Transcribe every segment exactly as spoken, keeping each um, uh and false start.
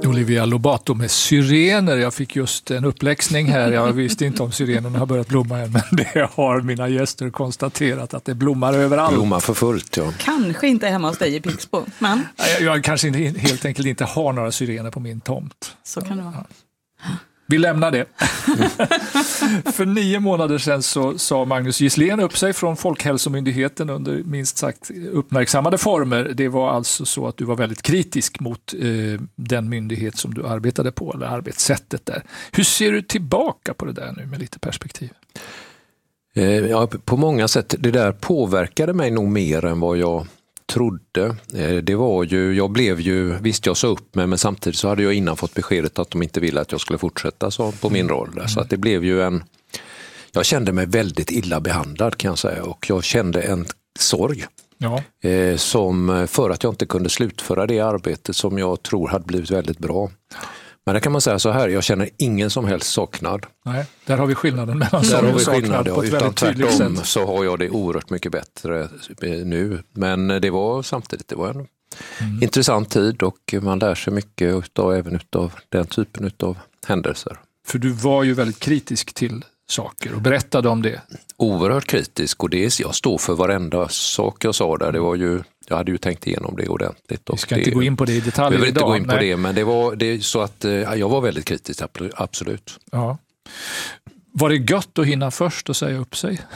Olivia Lobato med syrener. Jag fick just en uppläxning här. Jag visste inte om syrenerna har börjat blomma än, men det har mina gäster konstaterat att det blommar överallt. Blommar för fullt, ja. Kanske inte hemma hos dig i Pixbo, men... Jag, jag kanske inte, helt enkelt inte har några syrener på min tomt. Så kan det vara. Ja. Vi lämnar det. För nio månader sedan så sa Magnus Gisslén upp sig från Folkhälsomyndigheten under minst sagt uppmärksammade former. Det var alltså så att du var väldigt kritisk mot eh, den myndighet som du arbetade på, eller arbetssättet där. Hur ser du tillbaka på det där nu med lite perspektiv? Eh, ja, på många sätt. Det där påverkade mig nog mer än vad jag trodde. Det var ju, jag blev ju, visst jag sa upp mig, men samtidigt så hade jag innan fått beskedet att de inte ville att jag skulle fortsätta så på min roll. Mm. Så att det blev ju en, jag kände mig väldigt illa behandlad kan jag säga, och jag kände en sorg. Ja. Eh, som för att jag inte kunde slutföra det arbetet som jag tror hade blivit väldigt bra. Men det kan man säga så här, jag känner ingen som helst saknad. Nej, där har vi skillnaden mellan där sorg har och vi skillnad, saknad på ett utan väldigt tydligt tvärtom sätt. Så har jag det oerhört mycket bättre nu. Men det var samtidigt, det var en mm. intressant tid och man lär sig mycket utav, även av den typen av händelser. För du var ju väldigt kritisk till saker och berättade om det. Oerhört kritisk, och det är, jag står för varenda sak jag sa där. Det var ju, jag hade ju tänkt igenom det ordentligt. Och vi ska det, inte gå in på det i detalj idag. Jag vill inte idag, gå in på nej. det, men det var det så att jag var väldigt kritisk, absolut. Ja. Var det gött att hinna först och säga upp sig?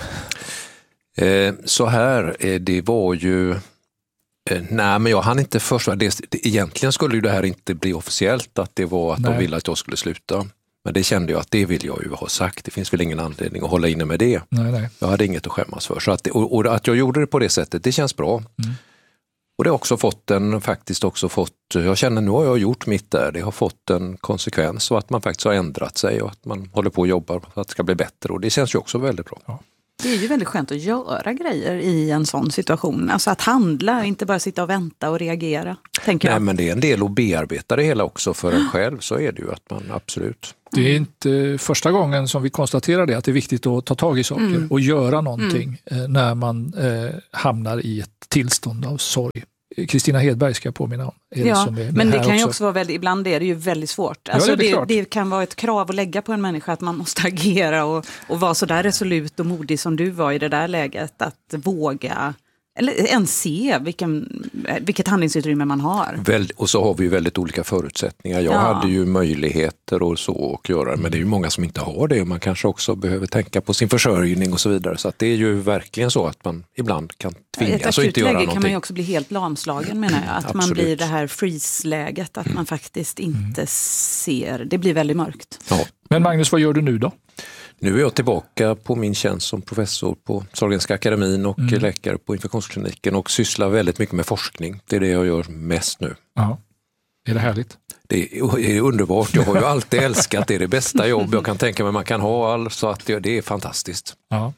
Eh, så här, eh, det var ju... Eh, nej, men jag hann inte först. Det, det, egentligen skulle ju det här inte bli officiellt, att det var att nej. de ville att jag skulle sluta. Men det kände jag att det vill jag ju ha sagt. Det finns väl ingen anledning att hålla inne med det. Nej, nej. Jag hade inget att skämmas för. Så att, och, och att jag gjorde det på det sättet, det känns bra. Mm. Och det har också fått en, faktiskt också fått, jag känner nu har jag gjort mitt där. Det har fått en konsekvens och att man faktiskt har ändrat sig och att man håller på och jobbar för att det ska bli bättre. Och det känns ju också väldigt bra. Ja. Det är ju väldigt skönt att göra grejer i en sån situation. Alltså att handla, inte bara sitta och vänta och reagera. Tänker Nej, jag. men det är en del att bearbeta det hela också för en själv, så är det ju att man absolut... Det är inte första gången som vi konstaterar det, att det är viktigt att ta tag i saker mm. och göra någonting mm. när man eh, hamnar i ett tillstånd av sorg. Kristina Hedberg ska jag påminna om. Är ja, det som är men det kan också? ju också vara väldigt, ibland är det ju väldigt svårt. Alltså ja, det, är det, det kan vara ett krav att lägga på en människa att man måste agera och, och vara så där resolut och modig som du var i det där läget. Att våga, eller ens se vilken, vilket handlingsutrymme man har. Väl, och så har vi ju väldigt olika förutsättningar. Jag ja. hade ju möjligheter och så att göra, men det är ju många som inte har det. Man kanske också behöver tänka på sin försörjning och så vidare. Så att det är ju verkligen så att man ibland kan tvingas och inte göra någonting. Kan man ju också bli helt lamslagen, menar jag. Att Absolut. man blir det här freeze-läget, att man faktiskt inte mm. ser. Det blir väldigt mörkt. Ja. Men Magnus, vad gör du nu då? Nu är jag tillbaka på min tjänst som professor på Sahlgrenska akademin och mm. läkare på infektionskliniken och sysslar väldigt mycket med forskning. Det är det jag gör mest nu. Ja. Är det härligt? Det är underbart. Jag har ju alltid älskat det. Det är det bästa jobb jag kan tänka mig man kan ha, all, så att det, det är fantastiskt. Ja.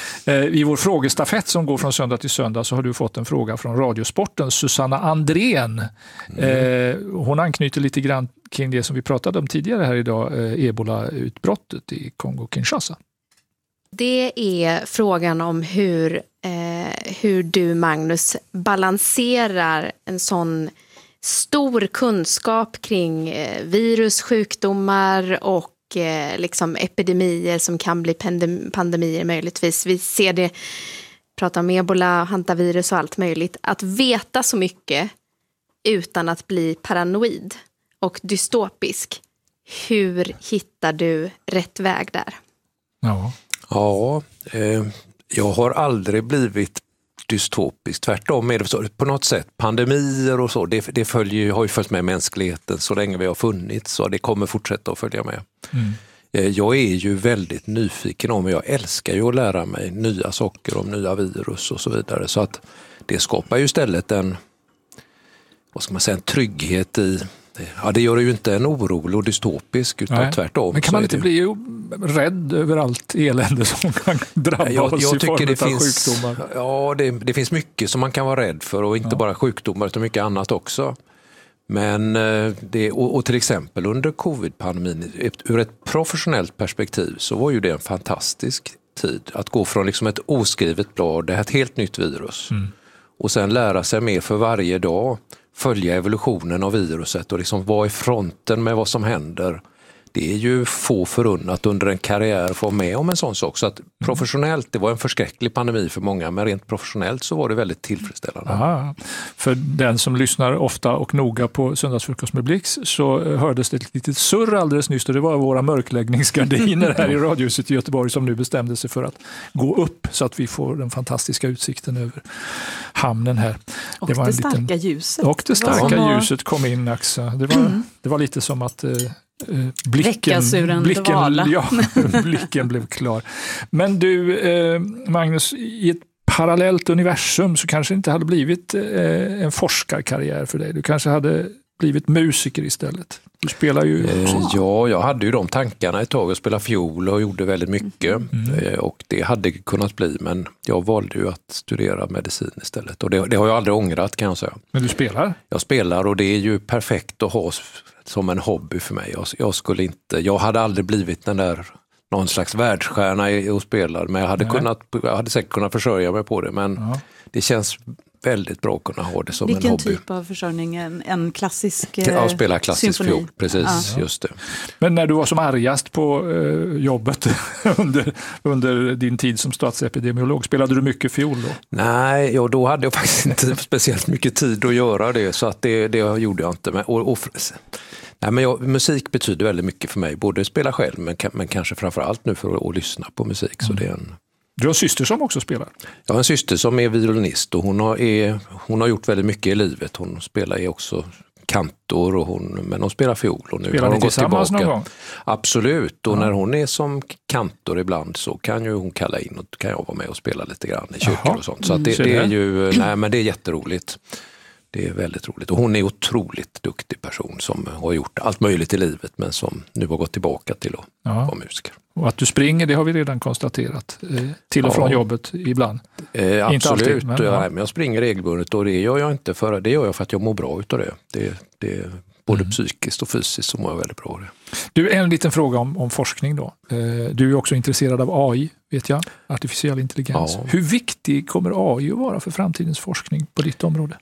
I vår frågestafett som går från söndag till söndag så har du fått en fråga från Radiosporten, Susanna Andrén. Mm. Hon anknyter lite grann kring det som vi pratade om tidigare här idag, Ebola-utbrottet i Kongo-Kinshasa. Det är frågan om hur, eh, hur du, Magnus, balanserar en sån stor kunskap kring eh, virus, sjukdomar och eh, liksom epidemier som kan bli pandem- pandemier möjligtvis. Vi ser det, pratar om ebola, hantavirus och allt möjligt. Att veta så mycket utan att bli paranoid och dystopisk. Hur hittar du rätt väg där? Ja, ja eh, jag har aldrig blivit dystopisk. Tvärtom är det så, på något sätt pandemier och så, det, det följer, har ju följt med mänskligheten så länge vi har funnits, så det kommer fortsätta att följa med. Mm. Eh, jag är ju väldigt nyfiken om, jag älskar ju att lära mig nya saker om nya virus och så vidare, så att det skapar ju istället en, vad ska man säga, en trygghet i. Ja, det gör det ju inte en orolig och dystopisk, utan Nej. tvärtom. Men kan man inte det... bli rädd över allt elände som kan drabba jag, oss jag i form det av finns, sjukdomar? Ja, det, det finns mycket som man kan vara rädd för, och inte ja. bara sjukdomar utan mycket annat också. Men det, och, och till exempel under covid-pandemin, ur ett professionellt perspektiv så var ju det en fantastisk tid. Att gå från liksom ett oskrivet blad, det här ett helt nytt virus. Mm. Och sen lära sig mer för varje dag. följa evolutionen av viruset och liksom vara i fronten med vad som händer. Det är ju få förunnat under en karriär att få med om en sån sak. Så att professionellt, det var en förskräcklig pandemi för många, men rent professionellt så var det väldigt tillfredsställande. Aha. För den som lyssnar ofta och noga på Söndagsfrukost med Blix så hördes det ett litet surr alldeles nyss, och det var våra mörkläggningsgardiner här i radiohuset i Göteborg som nu bestämde sig för att gå upp så att vi får den fantastiska utsikten över hamnen här. Och det, var det en starka liten... ljuset. Och det starka det var... ljuset kom in, Axa. Det var, mm. det var lite som att eh, blicken, blicken, ja, blicken blev klar. Men du, eh, Magnus, i ett parallellt universum så kanske det inte hade blivit eh, en forskarkarriär för dig. Du kanske hade blivit musiker istället. Du spelar ju... Eh, ja, jag hade ju de tankarna ett tag att spela fiol och gjorde väldigt mycket. Mm. Eh, och det hade kunnat bli, men jag valde ju att studera medicin istället. Och det, det har jag aldrig ångrat, kan jag säga. Men du spelar? Jag spelar, och det är ju perfekt att ha som en hobby för mig. Jag, jag skulle inte... Jag hade aldrig blivit den där... någon slags världsstjärna i att spela, men jag hade, kunnat, jag hade säkert kunnat försörja mig på det, men ja. Det känns väldigt bra att kunna ha det som Vilken en hobby. Vilken typ av försörjning? En, en klassisk eh, Ja, spela klassisk symfoni. fiol, precis, ja. Just det. Men när du var som argast på eh, jobbet under, under din tid som statsepidemiolog, spelade du mycket fiol då? Nej, ja, då hade jag faktiskt inte speciellt mycket tid att göra det, så att det, det gjorde jag inte. Men, och, och, nej, men jag, musik betyder väldigt mycket för mig, både spela själv men, men kanske framförallt nu för att, att lyssna på musik. Så mm. det är en... Du har en syster som också spelar? Jag har en syster som är violinist, och hon har, är, hon har gjort väldigt mycket i livet. Hon spelar är också kantor, och hon, men hon spelar fiol. Och nu spelar har hon ni gått tillbaka. Någon gång? Absolut, och ja. När hon är som kantor ibland så kan ju hon kalla in, och kan jag vara med och spela lite grann i kyrkor. Jaha. Och sånt. Så att det, det är ju, nej, men det är jätteroligt. Det är väldigt roligt. Och hon är en otroligt duktig person som har gjort allt möjligt i livet, men som nu har gått tillbaka till att ja. vara musiker. Och att du springer, det har vi redan konstaterat. Eh, till och ja. från jobbet ibland. Eh, absolut, inte alltid, men, ja. men jag springer regelbundet, och det gör jag inte för, det gör jag för att jag mår bra utav det. Det, det både mm. psykiskt och fysiskt så mår jag väldigt bra av det. Du, en liten fråga om, om forskning då. Eh, du är också intresserad av A I, vet jag. Artificiell intelligens. Ja. Hur viktig kommer A I att vara för framtidens forskning på ditt område?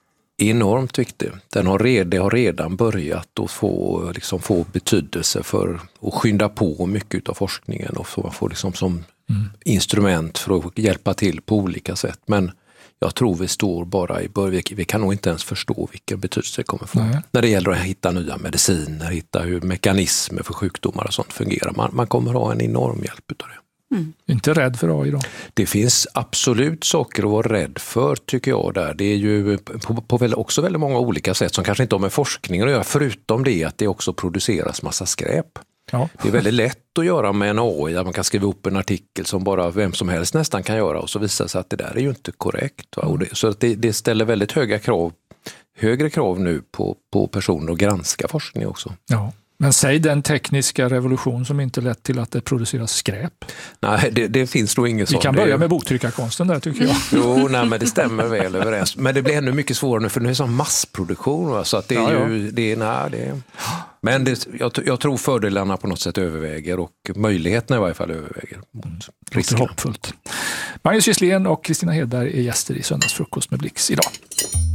Enormt viktig. Den har, red, det har redan börjat att få, liksom, få betydelse för att skynda på mycket av forskningen, och så man får liksom som mm. instrument för att hjälpa till på olika sätt. Men jag tror vi står bara i början. Vi kan nog inte ens förstå vilken betydelse det kommer få. Nej. När det gäller att hitta nya mediciner, hitta hur mekanismer för sjukdomar och sånt fungerar. Man, man kommer ha en enorm hjälp utav det. Mm. Inte rädd för A I då? Det finns absolut saker att vara rädd för, tycker jag. Där. Det är ju på, på väl, också väldigt många olika sätt som kanske inte har med forskningen att göra, förutom det att det också produceras massa skräp. Ja. Det är väldigt lätt att göra med en A I, att man kan skriva upp en artikel som bara vem som helst nästan kan göra, och så visar sig att det där är ju inte korrekt. Va? Och det, så att det, det ställer väldigt höga krav, högre krav nu på, på personer att granska forskning också. Ja. Men säg den tekniska revolution som inte lett till att det produceras skräp. Nej, det, det finns nog inget sånt. Vi kan börja med boktryckarkonsten där, tycker jag. Jo, nej, men det stämmer väl överens. Men det blir ännu mycket svårare nu, för nu är det sån massproduktion. Va? Så att det är ja, ju... Ja. Det är, nej, det är, men det, jag, jag tror fördelarna på något sätt överväger, och möjligheterna i varje fall överväger mot mm. riskerna. Hoppfullt. Magnus Gisslén och Kristina Hedberg är gäster i Söndagsfrukost med Blix idag.